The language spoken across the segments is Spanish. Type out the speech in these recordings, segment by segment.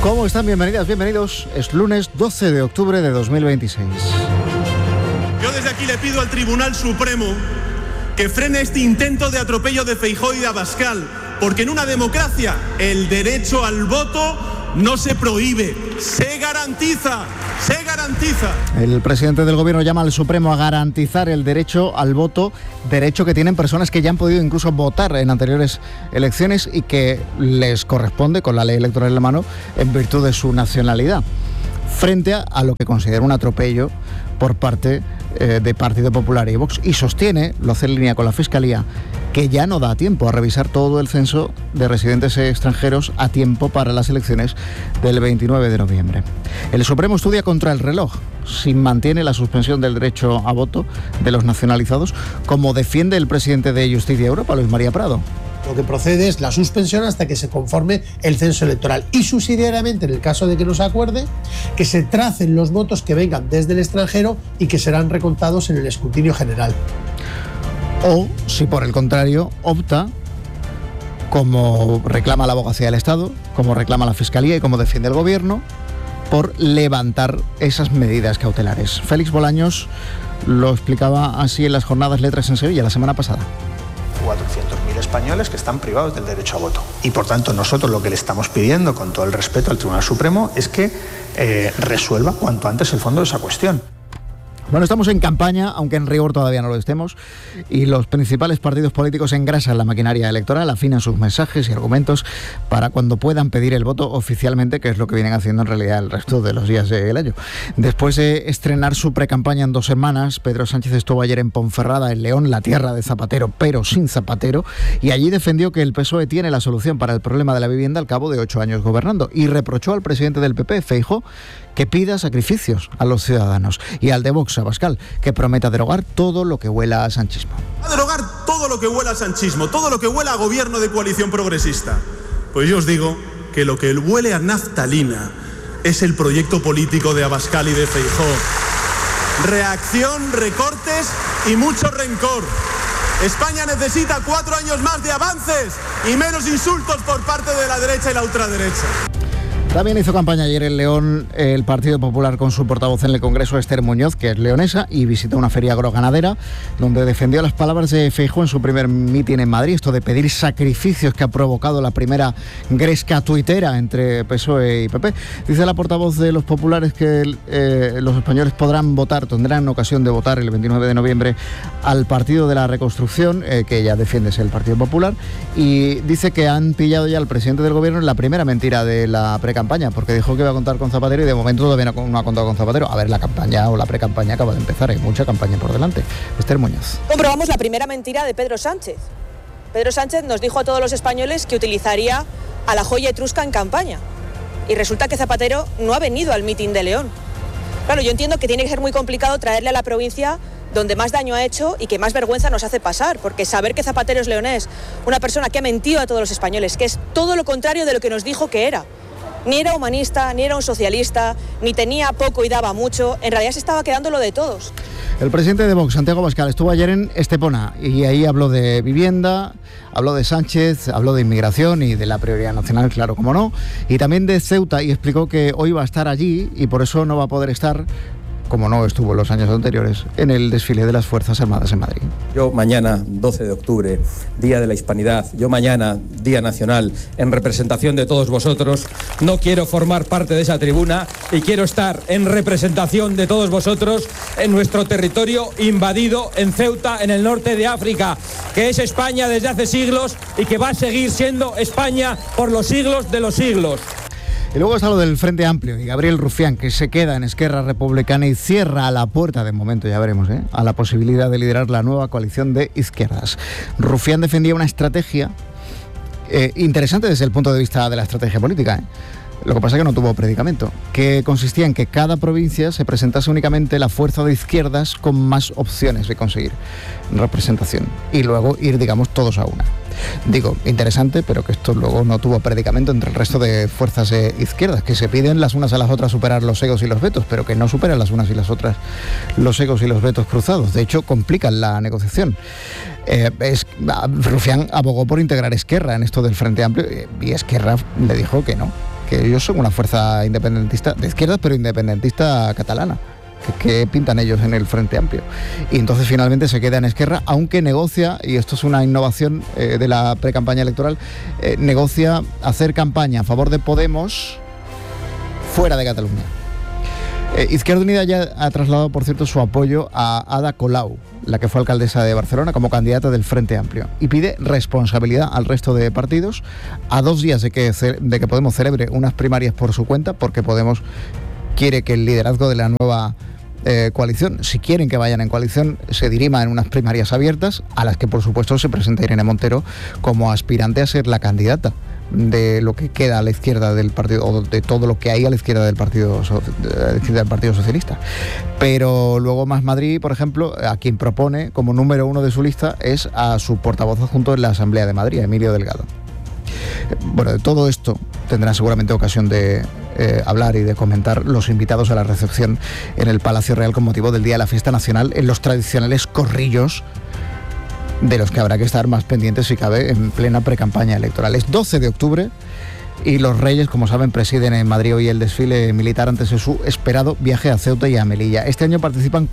¿Cómo están? Bienvenidas, bienvenidos. Es lunes 12 de octubre de 2026. Yo desde aquí le pido al Tribunal Supremo que frene este intento de atropello de Feijóo y de Abascal, porque en una democracia el derecho al voto no se prohíbe, se garantiza. ¡Se garantiza! El presidente del gobierno llama al Supremo a garantizar el derecho al voto, derecho que tienen personas que ya han podido incluso votar en anteriores elecciones y que les corresponde, con la ley electoral en la mano, en virtud de su nacionalidad, frente a lo que considera un atropello por parte de Partido Popular y Vox. Y sostiene, lo hace en línea con la Fiscalía, que ya no da tiempo a revisar todo el censo de residentes extranjeros a tiempo para las elecciones del 29 de noviembre. El Supremo estudia contra el reloj si mantiene la suspensión del derecho a voto de los nacionalizados, como defiende el presidente de Justicia Europa, Luis María Prado. Lo que procede es la suspensión hasta que se conforme el censo electoral y subsidiariamente, en el caso de que no se acuerde, que se tracen los votos que vengan desde el extranjero y que serán recontados en el escrutinio general. O, si por el contrario, opta, como reclama la Abogacía del Estado, como reclama la Fiscalía y como defiende el Gobierno, por levantar esas medidas cautelares. Félix Bolaños lo explicaba así en las jornadas Letras en Sevilla la semana pasada. 400.000 españoles que están privados del derecho a voto. Y por tanto nosotros lo que le estamos pidiendo, con todo el respeto al Tribunal Supremo, es que resuelva cuanto antes el fondo de esa cuestión. Bueno, estamos en campaña, aunque en rigor todavía no lo estemos, y los principales partidos políticos engrasan la maquinaria electoral, afinan sus mensajes y argumentos para cuando puedan pedir el voto oficialmente, que es lo que vienen haciendo en realidad el resto de los días del año. Después de estrenar su precampaña en 2 semanas, Pedro Sánchez estuvo ayer en Ponferrada, en León, la tierra de Zapatero, pero sin Zapatero, y allí defendió que el PSOE tiene la solución para el problema de la vivienda al cabo de 8 años gobernando, y reprochó al presidente del PP, Feijóo, que pida sacrificios a los ciudadanos, y al de Vox, Abascal, que prometa derogar todo lo que huela a sanchismo. A derogar todo lo que huela a sanchismo, todo lo que huela a gobierno de coalición progresista. Pues yo os digo que lo que huele a naftalina es el proyecto político de Abascal y de Feijóo. Reacción, recortes y mucho rencor. España necesita 4 años más de avances y menos insultos por parte de la derecha y la ultraderecha. También hizo campaña ayer en León el Partido Popular con su portavoz en el Congreso, Esther Muñoz, que es leonesa, y visitó una feria agroganadera donde defendió las palabras de Feijóo en su primer mitin en Madrid, esto de pedir sacrificios que ha provocado la primera gresca tuitera entre PSOE y PP. Dice la portavoz de los populares que los españoles podrán votar, tendrán ocasión de votar el 29 de noviembre al Partido de la Reconstrucción, que ella defiende es el Partido Popular, y dice que han pillado ya al presidente del Gobierno en la primera mentira de la precampaña, porque dijo que iba a contar con Zapatero y de momento todavía no ha contado con Zapatero. A ver, la campaña o la precampaña acaba de empezar, hay mucha campaña por delante. Esther Muñoz. Comprobamos la primera mentira de Pedro Sánchez. Pedro Sánchez nos dijo a todos los españoles que utilizaría a la joya etrusca en campaña. Y resulta que Zapatero no ha venido al mitin de León. Claro, yo entiendo que tiene que ser muy complicado traerle a la provincia donde más daño ha hecho y que más vergüenza nos hace pasar, porque saber que Zapatero es leonés, una persona que ha mentido a todos los españoles, que es todo lo contrario de lo que nos dijo que era. Ni era humanista, ni era un socialista, ni tenía poco y daba mucho. En realidad se estaba quedando lo de todos. El presidente de Vox, Santiago Abascal, estuvo ayer en Estepona y ahí habló de vivienda, habló de Sánchez, habló de inmigración y de la prioridad nacional, claro, como no, y también de Ceuta, y explicó que hoy va a estar allí y por eso no va a poder estar, como no estuvo en los años anteriores, en el desfile de las Fuerzas Armadas en Madrid. Yo mañana, 12 de octubre, Día de la Hispanidad, yo mañana, Día Nacional, en representación de todos vosotros, no quiero formar parte de esa tribuna y quiero estar en representación de todos vosotros en nuestro territorio invadido en Ceuta, en el norte de África, que es España desde hace siglos y que va a seguir siendo España por los siglos de los siglos. Y luego está lo del Frente Amplio y Gabriel Rufián, que se queda en Esquerra Republicana y cierra la puerta, de momento ya veremos, a la posibilidad de liderar la nueva coalición de izquierdas. Rufián defendía una estrategia interesante desde el punto de vista de la estrategia política, Lo que pasa es que no tuvo predicamento, que consistía en que cada provincia se presentase únicamente la fuerza de izquierdas con más opciones de conseguir representación y luego ir, digamos, todos a una. Digo, interesante, pero que esto luego no tuvo predicamento entre el resto de fuerzas izquierdas, que se piden las unas a las otras superar los egos y los vetos, pero que no superan las unas y las otras los egos y los vetos cruzados. De hecho, complican la negociación. Rufián abogó por integrar Esquerra en esto del Frente Amplio y Esquerra le dijo que no, que ellos son una fuerza independentista de izquierdas, pero independentista catalana. ¿Qué pintan ellos en el Frente Amplio? Y entonces finalmente se queda en Esquerra, aunque negocia, y esto es una innovación de la precampaña electoral, negocia hacer campaña a favor de Podemos fuera de Cataluña. Izquierda Unida ya ha trasladado, por cierto, su apoyo a Ada Colau, la que fue alcaldesa de Barcelona, como candidata del Frente Amplio, y pide responsabilidad al resto de partidos a 2 días de que Podemos celebre unas primarias por su cuenta, porque Podemos quiere que el liderazgo de la nueva coalición, si quieren que vayan en coalición, se dirima en unas primarias abiertas, a las que por supuesto se presenta Irene Montero como aspirante a ser la candidata de lo que queda a la izquierda del partido, o de todo lo que hay a la izquierda del Partido Socialista. Pero luego Más Madrid, por ejemplo, a quien propone como número 1 de su lista es a su portavoz adjunto en la Asamblea de Madrid, Emilio Delgado. Bueno, de todo esto tendrán seguramente ocasión de hablar y de comentar los invitados a la recepción en el Palacio Real con motivo del Día de la Fiesta Nacional, en los tradicionales corrillos de los que habrá que estar más pendientes, si cabe, en plena precampaña electoral. Es 12 de octubre y los Reyes, como saben, presiden en Madrid hoy el desfile militar antes de su esperado viaje a Ceuta y a Melilla. Este año participan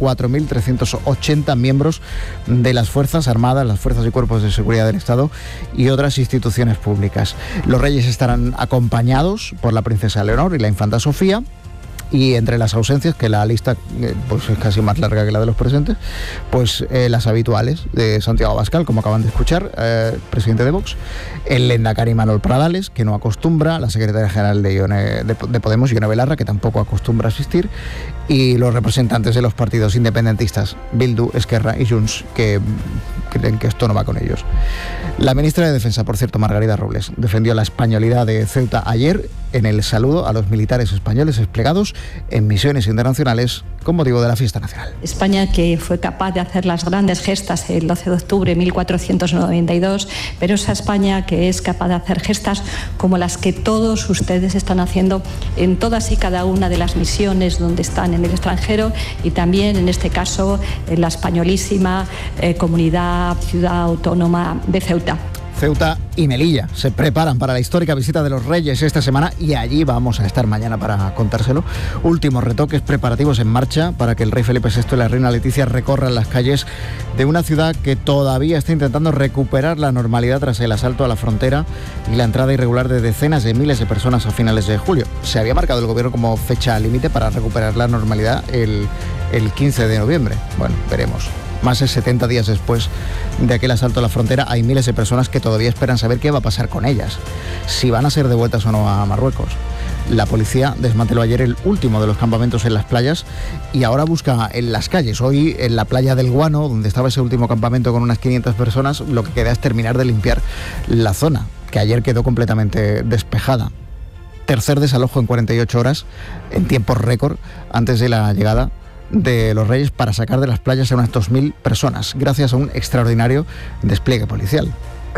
4.380 miembros de las Fuerzas Armadas, las Fuerzas y Cuerpos de Seguridad del Estado y otras instituciones públicas. Los Reyes estarán acompañados por la princesa Leonor y la infanta Sofía. Y entre las ausencias, que la lista pues es casi más larga que la de los presentes, pues las habituales de Santiago Abascal, como acaban de escuchar, presidente de Vox, el lehendakari Manuel Pradales, que no acostumbra, la secretaria general de Podemos, Ione Belarra, que tampoco acostumbra a asistir, y los representantes de los partidos independentistas, Bildu, Esquerra y Junts, que creen que esto no va con ellos. La ministra de Defensa, por cierto, Margarida Robles, defendió la españolidad de Ceuta ayer en el saludo a los militares españoles desplegados en misiones internacionales con motivo de la fiesta nacional. España, que fue capaz de hacer las grandes gestas el 12 de octubre de 1492, pero esa España que es capaz de hacer gestas como las que todos ustedes están haciendo en todas y cada una de las misiones donde están en el extranjero, y también en este caso en la españolísima comunidad, ciudad autónoma de Ceuta. Ceuta y Melilla se preparan para la histórica visita de los Reyes esta semana, y allí vamos a estar mañana para contárselo. Últimos retoques preparativos en marcha para que el rey Felipe VI y la reina Leticia recorran las calles de una ciudad que todavía está intentando recuperar la normalidad tras el asalto a la frontera y la entrada irregular de decenas de miles de personas a finales de julio. Se había marcado el gobierno como fecha límite para recuperar la normalidad el 15 de noviembre. Bueno, veremos. Más de 70 días después de aquel asalto a la frontera, hay miles de personas que todavía esperan saber qué va a pasar con ellas, si van a ser devueltas o no a Marruecos. La policía desmanteló ayer el último de los campamentos en las playas y ahora busca en las calles. Hoy, en la playa del Guano, donde estaba ese último campamento con unas 500 personas, lo que queda es terminar de limpiar la zona, que ayer quedó completamente despejada. Tercer desalojo en 48 horas, en tiempo récord, antes de la llegada de los Reyes, para sacar de las playas a unas 2.000 personas, gracias a un extraordinario despliegue policial.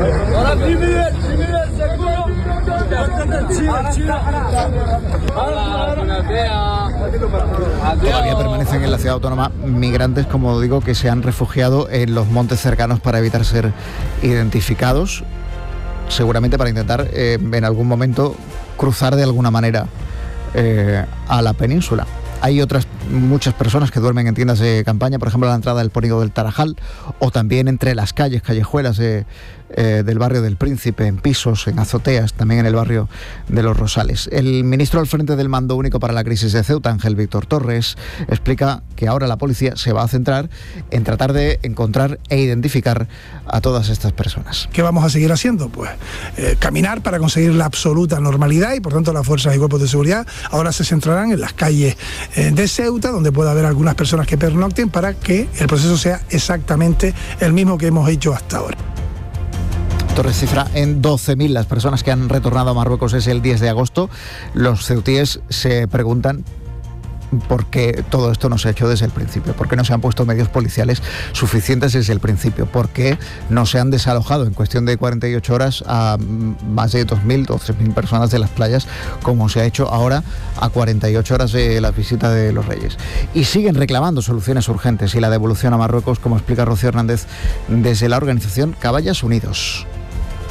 Todavía permanecen en la ciudad autónoma migrantes, como digo, que se han refugiado en los montes cercanos para evitar ser identificados, seguramente para intentar en algún momento cruzar de alguna manera a la península. Hay otras muchas personas que duermen en tiendas de campaña, por ejemplo, a la entrada del Pónigo del Tarajal, o también entre las callejuelas del barrio del Príncipe, en pisos, en azoteas, también en el barrio de Los Rosales. El ministro al frente del Mando Único para la Crisis de Ceuta, Ángel Víctor Torres, explica que ahora la policía se va a centrar en tratar de encontrar e identificar a todas estas personas. ¿Qué vamos a seguir haciendo? Pues caminar para conseguir la absoluta normalidad, y por tanto las fuerzas y cuerpos de seguridad ahora se centrarán en las calles de Ceuta, donde pueda haber algunas personas que pernocten, para que el proceso sea exactamente el mismo que hemos hecho hasta ahora. Torres cifra en 12.000 las personas que han retornado a Marruecos desde el 10 de agosto. Los ceutíes se preguntan por qué todo esto no se ha hecho desde el principio, por qué no se han puesto medios policiales suficientes desde el principio, por qué no se han desalojado en cuestión de 48 horas a más de 2.000 o 3.000 personas de las playas, como se ha hecho ahora a 48 horas de la visita de los Reyes. Y siguen reclamando soluciones urgentes y la devolución a Marruecos, como explica Rocío Hernández desde la organización Caballas Unidos.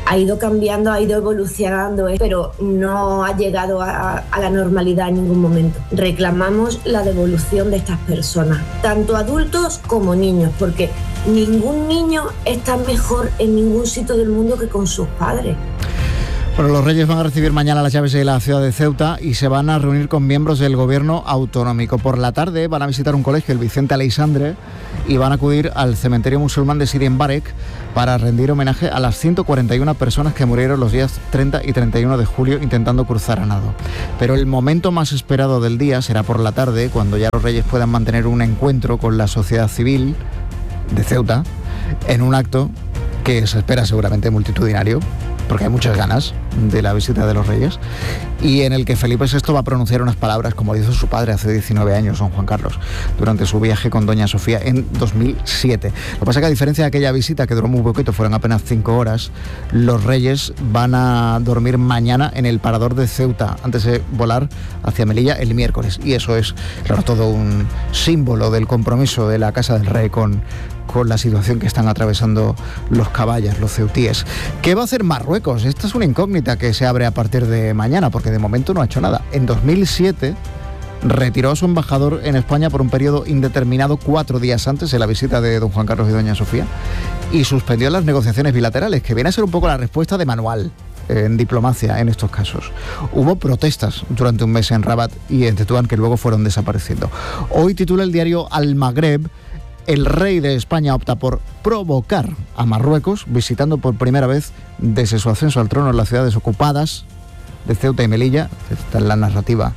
ha ido cambiando, ha ido evolucionando, pero no ha llegado a la normalidad en ningún momento. Reclamamos la devolución de estas personas, tanto adultos como niños, porque ningún niño está mejor en ningún sitio del mundo que con sus padres. Bueno, los Reyes van a recibir mañana las llaves de la ciudad de Ceuta y se van a reunir con miembros del gobierno autonómico. Por la tarde van a visitar un colegio, el Vicente Aleixandre, y van a acudir al cementerio musulmán de Sidi Mbarek para rendir homenaje a las 141 personas que murieron los días 30 y 31 de julio intentando cruzar a nado. Pero el momento más esperado del día será por la tarde, cuando ya los Reyes puedan mantener un encuentro con la sociedad civil de Ceuta, en un acto que se espera seguramente multitudinario, porque hay muchas ganas de la visita de los Reyes, y en el que Felipe VI va a pronunciar unas palabras como lo hizo su padre hace 19 años, don Juan Carlos, durante su viaje con doña Sofía en 2007. Lo que pasa es que, a diferencia de aquella visita que duró muy poquito, fueron apenas 5 horas, los Reyes van a dormir mañana en el parador de Ceuta, antes de volar hacia Melilla el miércoles, y eso es, claro, todo un símbolo del compromiso de la Casa del Rey con la situación que están atravesando los caballas, los ceutíes. ¿Qué va a hacer Marruecos? Esta es una incógnita que se abre a partir de mañana, porque de momento no ha hecho nada. En 2007 retiró a su embajador en España por un periodo indeterminado 4 días antes de la visita de don Juan Carlos y doña Sofía, y suspendió las negociaciones bilaterales, que viene a ser un poco la respuesta de manual en diplomacia en estos casos. Hubo protestas durante un mes en Rabat y en Tetuán que luego fueron desapareciendo. Hoy titula el diario Al Magreb: el rey de España opta por provocar a Marruecos, visitando por primera vez desde su ascenso al trono las ciudades ocupadas de Ceuta y Melilla. Esta es la narrativa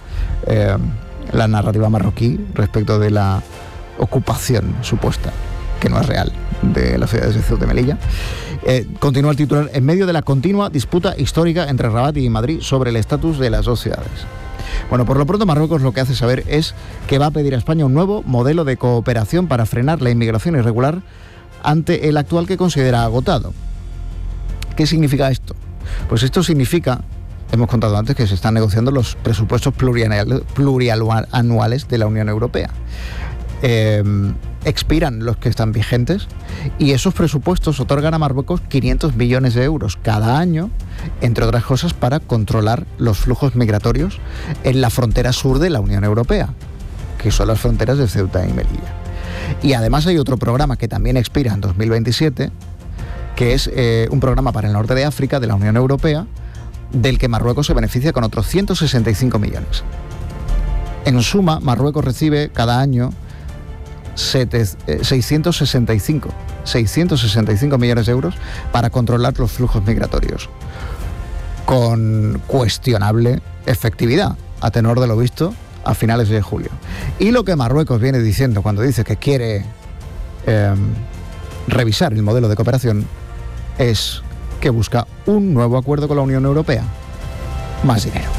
marroquí respecto de la ocupación supuesta, que no es real, de las ciudades de Ceuta y Melilla. Continúa el titular: en medio de la continua disputa histórica entre Rabat y Madrid sobre el estatus de las dos ciudades. Bueno, por lo pronto Marruecos lo que hace saber es que va a pedir a España un nuevo modelo de cooperación para frenar la inmigración irregular ante el actual, que considera agotado. ¿Qué significa esto? Pues esto significa, hemos contado antes, que se están negociando los presupuestos plurianuales de la Unión Europea. Expiran los que están vigentes y esos presupuestos otorgan a Marruecos 500 millones de euros cada año, entre otras cosas, para controlar los flujos migratorios en la frontera sur de la Unión Europea, que son las fronteras de Ceuta y Melilla. Y además hay otro programa que también expira en 2027, que es un programa para el norte de África de la Unión Europea, del que Marruecos se beneficia con otros 165 millones. En suma, Marruecos recibe cada año 665 millones de euros para controlar los flujos migratorios, con cuestionable efectividad, a tenor de lo visto a finales de julio. Y lo que Marruecos viene diciendo cuando dice que quiere revisar el modelo de cooperación es que busca un nuevo acuerdo con la Unión Europea: más dinero.